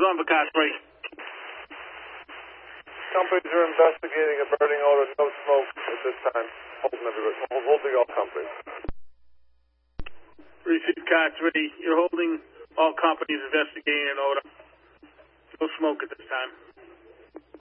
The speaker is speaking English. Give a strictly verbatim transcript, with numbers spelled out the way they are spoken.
on for car three. Companies are investigating a burning odor, no smoke at this time. Holding everybody, holding all companies. Receive car three. You're holding all companies investigating an odor. No smoke at this time.